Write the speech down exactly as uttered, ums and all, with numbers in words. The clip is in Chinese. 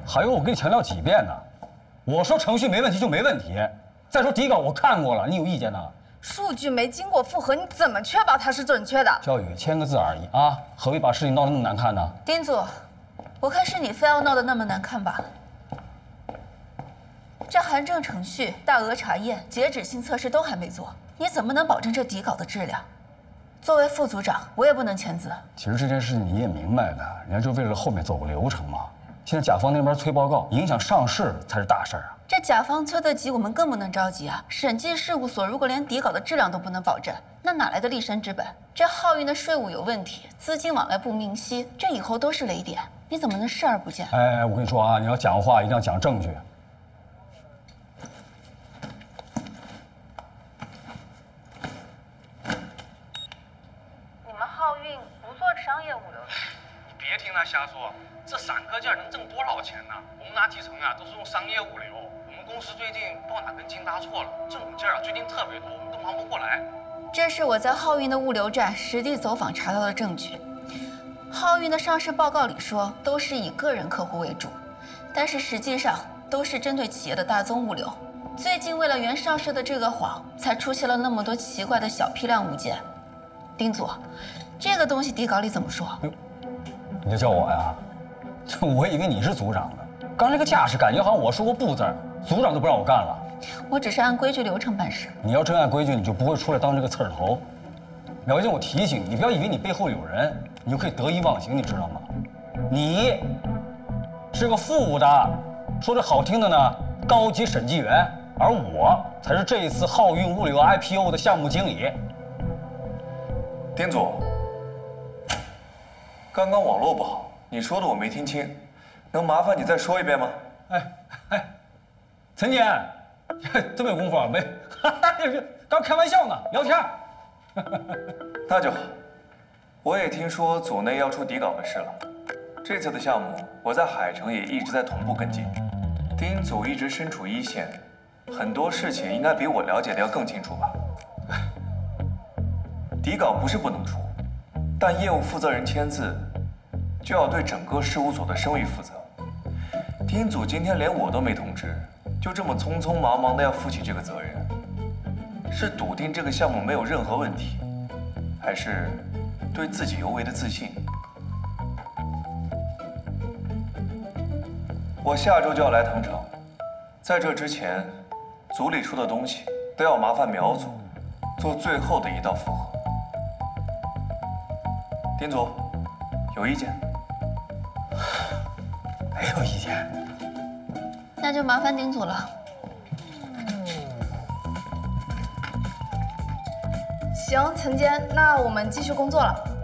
还有我跟你强调几遍呢？我说程序没问题就没问题。再说底稿我看过了，你有意见呢？ 数据没经过复核，你怎么确保它是准确的？ 焦宇，签个字而已啊，何必把事情闹得那么难看呢？ 丁组，我看是你非要闹得那么难看吧？这函证程序、大额查验、截止性测试都还没做，你怎么能保证这底稿的质量？作为副组长，我也不能签字。 其实这件事你也明白的，人家就为了后面走个流程嘛。现在甲方那边催报告，影响上市才是大事儿啊。 这甲方催得急，我们更不能着急啊！审计事务所如果连底稿的质量都不能保证，那哪来的立身之本？这浩运的税务有问题，资金往来不明晰，这以后都是雷点，你怎么能视而不见？ 哎，我跟你说啊，你要讲话一定要讲证据。 你们浩运不做商业物流的？ 你别听他瞎说，这散科件能挣多少钱呢？我们拿提成啊，都是用商业物流。我们公司最近不知道哪根筋搭错了，这种件啊最近特别多，我们都忙不过来。 这是我在浩运的物流站实地走访查到的证据。浩运的上市报告里说都是以个人客户为主，但是实际上都是针对企业的大宗物流。最近为了圆上市的这个谎，才出现了那么多奇怪的小批量物件。丁组，这个东西底稿里怎么说？ 你就叫我呀？我以为你是组长呢。刚这个架势，感觉好像我说过不字，组长都不让我干了。 我只是按规矩流程办事。 你要真按规矩，你就不会出来当这个刺儿头。苗静，我提醒你，你不要以为你背后有人，你就可以得意忘形，你知道吗？你是个副务的，说这好听的呢，高级审计员，而我才是这一次浩运物流 I P O 的项目经理。 丁总，刚刚网络不好，你说的我没听清，能麻烦你再说一遍吗？ 哎哎，陈姐，这么有功夫啊？没，刚开玩笑呢，聊天。 那就好。我也听说组内要出底稿的事了。这次的项目，我在海城也一直在同步跟进。丁组一直身处一线，很多事情应该比我了解的要更清楚吧？底稿不是不能出，但业务负责人签字，就要对整个事务所的声誉负责。丁组今天连我都没通知，就这么匆匆忙忙的要负起这个责任，是笃定这个项目没有任何问题，还是对自己尤为的自信？我下周就要来唐城，在这之前，组里出的东西都要麻烦苗组做最后的一道复核。丁组，有意见？ 没有意见。 那就麻烦丁组了。 行，陈坚，那我们继续工作了。